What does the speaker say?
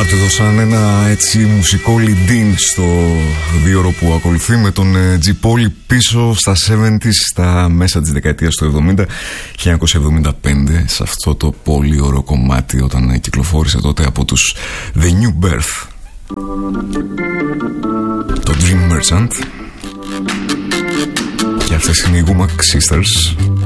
του έδωσαν ένα έτσι μουσικό λιντίν στο δίωρο που ακολουθεί, με τον G. Paul πίσω στα 70's, στα μέσα της δεκαετίας του 70, 1975, σε αυτό το πολύ ωραίο κομμάτι όταν κυκλοφόρησε τότε από τους The New Birth, το Dream Merchant. Και αυτές είναι οι Womack Sisters.